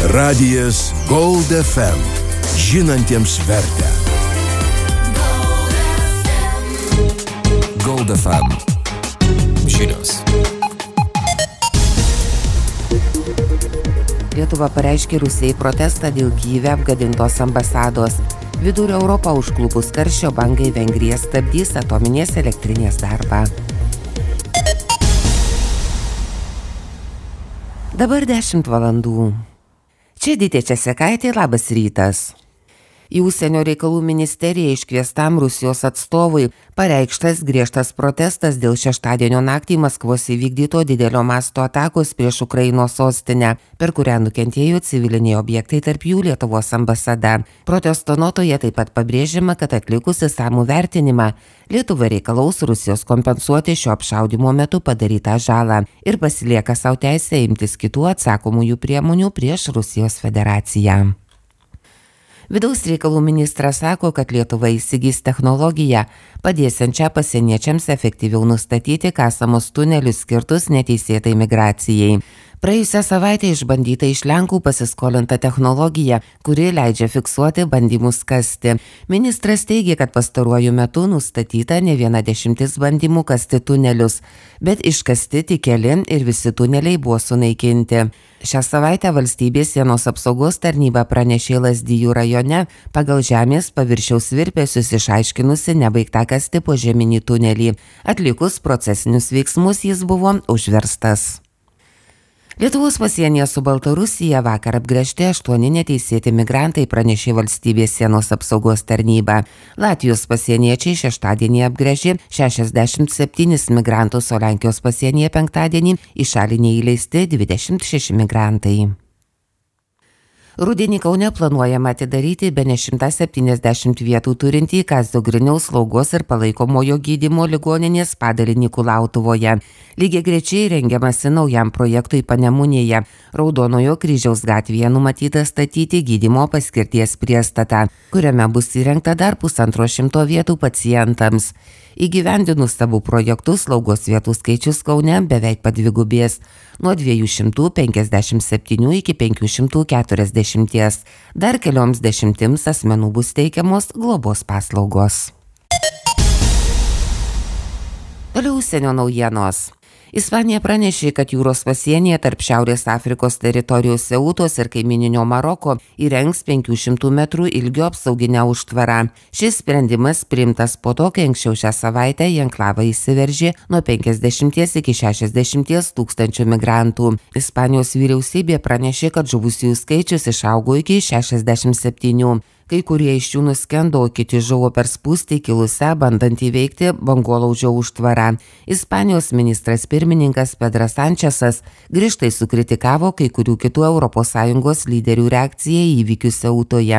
Radijas Gold FM. Žinantiems vertę. Gold FM. Žinios. Lietuva pareiškė Rusijai protestą dėl Kyjive apgadintos ambasados. Vidurio Europą užklupus karščio bangai Vengrija stabdys atominės elektrinės darbą. Dabar 10 valandų. Čia Dytė Česekaitė, labas rytas. Į Užsienio reikalų ministeriją iškviestam Rusijos atstovui pareikštas griežtas protestas dėl šeštadienio naktį Maskvos įvykdyto didelio masto atakos prieš Ukrainos sostinę, per kurią nukentėjo civiliniai objektai, tarp jų Lietuvos ambasada. Protesto notoje taip pat pabrėžiama, kad atlikus išsamų vertinimą, Lietuva reikalaus Rusijos kompensuoti šio apšaudymo metu padarytą žalą ir pasilieka savo teisę imtis kitų atsakomųjų priemonių prieš Rusijos federaciją. Vidaus reikalų ministras sako, kad Lietuva įsigys technologiją, padėsiančią pasieniečiams efektyviau nustatyti kasamus tunelius skirtus neteisėtai migracijai. Praėjusią savaitę išbandyta iš Lenkų pasiskolinta technologija, kuri leidžia fiksuoti bandymus kasti. Ministras teigia, kad pastaruoju metu nustatyta ne viena 10 bandymų kasti tunelius, bet iškasti tik keli ir visi tuneliai buvo sunaikinti. Šią savaitę Valstybės sienos apsaugos tarnyba pranešė Lazdijų rajone pagal žemės paviršiaus virpesius išaiškinusi nebaigtą kasti požeminį tunelį. Atlikus procesinius veiksmus jis buvo užverstas. Lietuvos pasienyje su Baltarusija vakar apgręžti 8 neteisėti migrantai, pranešė Valstybės sienos apsaugos tarnyba. Latvijos pasieniečiai šeštadienį apgręžė 67 migrantus, o Lenkijos pasienyje penktadienį į šalį neįleisti 26 migrantai. Rudenį Kaune planuojama atidaryti bene 170 vietų turintį Kazio Griniaus slaugos ir palaikomojo gydymo ligoninės padalinį Kulautuvoje. Lygiagrečiai rengiamasi naujam projektui Panemunėje. Raudonojo Kryžiaus gatvėje numatyta statyti gydymo paskirties priestatą, kuriame bus įrengta dar 150 vietų pacientams. Įgyvendinus abu projektus slaugos vietų skaičius Kaune beveik padvigubės nuo 257 iki 540. Dar kelioms dešimtims asmenų bus teikiamos globos paslaugos. Toliau užsienio naujienos. Ispanija pranešė, kad jūros pasienyje tarp Šiaurės Afrikos teritorijos Ceutos ir kaimininio Maroko įrengs 500 metrų ilgio apsauginę užtvarą. Šis sprendimas priimtas po to, kai anksčiau šią savaitę į enklavą įsiveržė nuo 50 iki 60 tūkstančių migrantų. Ispanijos vyriausybė pranešė, kad žuvusiųjų skaičius išaugo iki 67. Kai kurie iš jų nuskendo, o kiti žuvo per spūstį kilusią, bandant įveikti bangolaužio užtvarą. Ispanijos ministras pirmininkas Pedras Sančesas griežtai sukritikavo kai kurių kitų ES lyderių reakciją į įvykius Ceutoje.